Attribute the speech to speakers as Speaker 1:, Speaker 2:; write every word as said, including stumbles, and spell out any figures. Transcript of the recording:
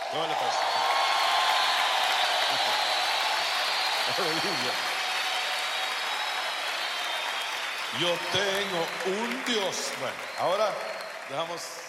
Speaker 1: ¿Cómo le pasa? Aleluya. Yo tengo un Dios. Bueno, ahora dejamos